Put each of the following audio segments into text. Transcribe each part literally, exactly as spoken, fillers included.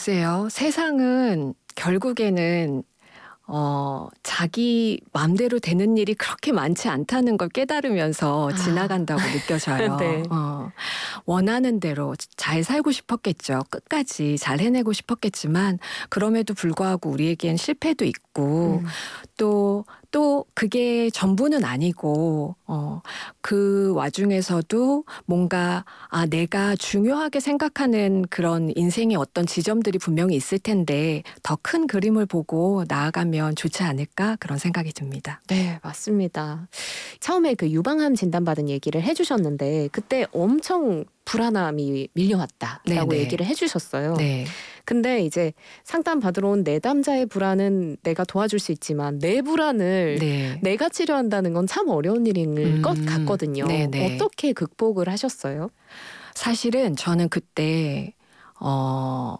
글쎄요. 세상은 결국에는 어 자기 맘대로 되는 일이 그렇게 많지 않다는 걸 깨달으면서 아. 지나간다고 느껴져요. 네. 어 원하는 대로 잘 살고 싶었겠죠. 끝까지 잘 해내고 싶었겠지만 그럼에도 불구하고 우리에겐 실패도 있고 음. 또, 또 그게 전부는 아니고 어 그 와중에서도 뭔가 아 내가 중요하게 생각하는 그런 인생의 어떤 지점들이 분명히 있을 텐데 더 큰 그림을 보고 나아가면 좋지 않을까 그런 생각이 듭니다. 네, 맞습니다. 처음에 그 유방암 진단받은 얘기를 해주셨는데 그때 엄청 불안함이 밀려왔다라고 네네. 얘기를 해주셨어요. 네. 근데 이제 상담 받으러 온 내담자의 불안은 내가 도와줄 수 있지만 내 불안을 네. 내가 치료한다는 건 참 어려운 일인 음. 것 같거든요. 네네. 어떻게 극복을 하셨어요? 사실은 저는 그때 어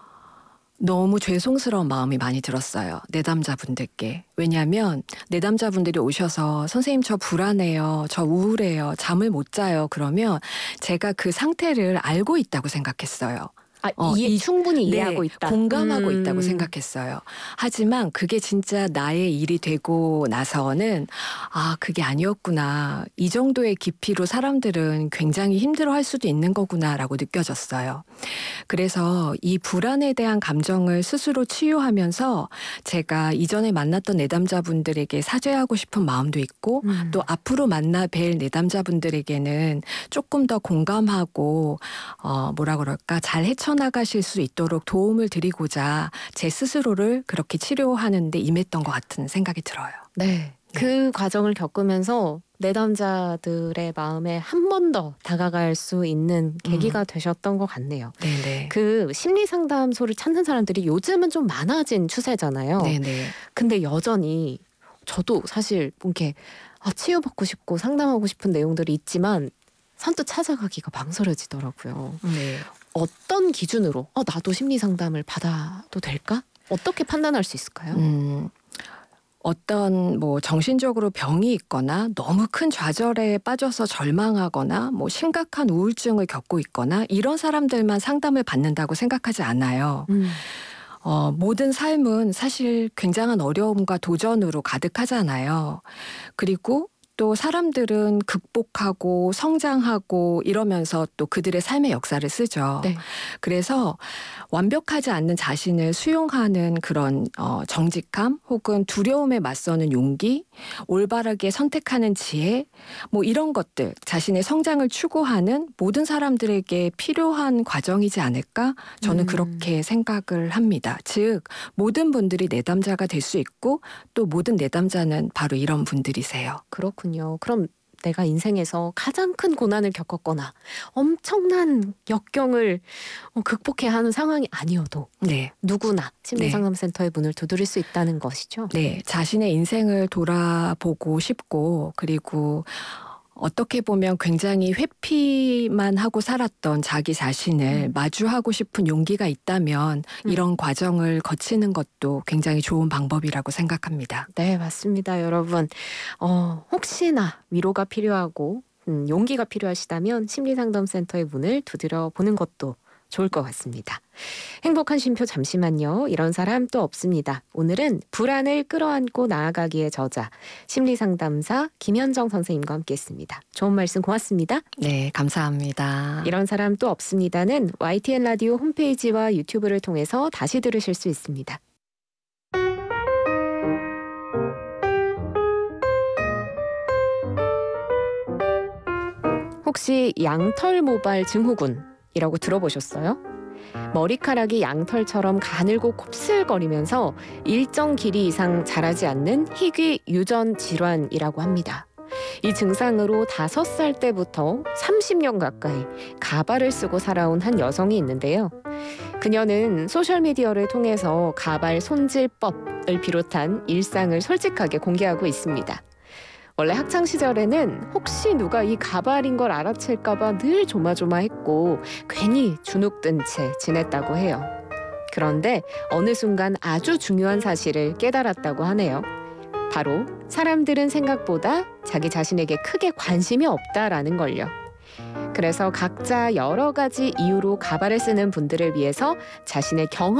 너무 죄송스러운 마음이 많이 들었어요. 내담자분들께. 왜냐하면 내담자분들이 오셔서 선생님 저 불안해요. 저 우울해요. 잠을 못 자요. 그러면 제가 그 상태를 알고 있다고 생각했어요. 아, 어, 이해, 이- 충분히 이해하고 네, 있다. 공감하고 음. 있다고 생각했어요. 하지만 그게 진짜 나의 일이 되고 나서는 아, 그게 아니었구나. 이 정도의 깊이로 사람들은 굉장히 힘들어할 수도 있는 거구나라고 느껴졌어요. 그래서 이 불안에 대한 감정을 스스로 치유하면서 제가 이전에 만났던 내담자분들에게 사죄하고 싶은 마음도 있고 음. 또 앞으로 만나 뵐 내담자분들에게는 조금 더 공감하고 어 뭐라 그럴까 잘 헤쳐나가실 수 있도록 도움을 드리고자 제 스스로를 그렇게 치료하는 데 임했던 것 같은 생각이 들어요. 네. 그 과정을 겪으면서 내담자들의 마음에 한 번 더 다가갈 수 있는 계기가 음. 되셨던 것 같네요. 네네. 그 심리상담소를 찾는 사람들이 요즘은 좀 많아진 추세잖아요. 네네. 근데 여전히 저도 사실 이렇게 아, 치유받고 싶고 상담하고 싶은 내용들이 있지만 선뜻 찾아가기가 망설여지더라고요. 네. 어떤 기준으로 어, 나도 심리상담을 받아도 될까? 어떻게 판단할 수 있을까요? 음. 어떤 뭐 정신적으로 병이 있거나 너무 큰 좌절에 빠져서 절망하거나 뭐 심각한 우울증을 겪고 있거나 이런 사람들만 상담을 받는다고 생각하지 않아요. 음. 어, 모든 삶은 사실 굉장한 어려움과 도전으로 가득하잖아요. 그리고 또 사람들은 극복하고 성장하고 이러면서 또 그들의 삶의 역사를 쓰죠. 네. 그래서 완벽하지 않는 자신을 수용하는 그런 어, 정직함 혹은 두려움에 맞서는 용기, 올바르게 선택하는 지혜, 뭐 이런 것들 자신의 성장을 추구하는 모든 사람들에게 필요한 과정이지 않을까? 저는 음. 그렇게 생각을 합니다. 즉 모든 분들이 내담자가 될 수 있고 또 모든 내담자는 바로 이런 분들이세요. 그렇군요. 그럼 내가 인생에서 가장 큰 고난을 겪었거나 엄청난 역경을 어, 극복해야 하는 상황이 아니어도 네. 누구나 네. 심리상담센터의 문을 두드릴 수 있다는 것이죠. 네, 자신의 인생을 돌아보고 싶고 그리고 어떻게 보면 굉장히 회피만 하고 살았던 자기 자신을 음. 마주하고 싶은 용기가 있다면 음. 이런 과정을 거치는 것도 굉장히 좋은 방법이라고 생각합니다. 네, 맞습니다, 여러분. 어, 혹시나 위로가 필요하고 음, 용기가 필요하시다면 심리상담센터의 문을 두드려 보는 것도 좋을 것 같습니다. 행복한 쉼표 잠시만요. 이런 사람 또 없습니다. 오늘은 불안을 끌어안고 나아가기의 저자, 심리상담사 김현정 선생님과 함께했습니다. 좋은 말씀 고맙습니다. 네, 감사합니다. 이런 사람 또 없습니다는 와이티엔 라디오 홈페이지와 유튜브를 통해서 다시 들으실 수 있습니다. 혹시 양털 모발 증후군이라고 들어보셨어요? 머리카락이 양털처럼 가늘고 곱슬거리면서 일정 길이 이상 자라지 않는 희귀 유전 질환이라고 합니다. 이 증상으로 다섯 살 때부터 삼십 년 가까이 가발을 쓰고 살아온 한 여성이 있는데요. 그녀는 소셜미디어를 통해서 가발 손질법을 비롯한 일상을 솔직하게 공개하고 있습니다. 원래 학창시절에는 혹시 누가 이 가발인 걸 알아챌까봐 늘 조마조마했고 괜히 주눅든 채 지냈다고 해요. 그런데 어느 순간 아주 중요한 사실을 깨달았다고 하네요. 바로 사람들은 생각보다 자기 자신에게 크게 관심이 없다라는 걸요. 그래서 각자 여러 가지 이유로 가발을 쓰는 분들을 위해서 자신의 경험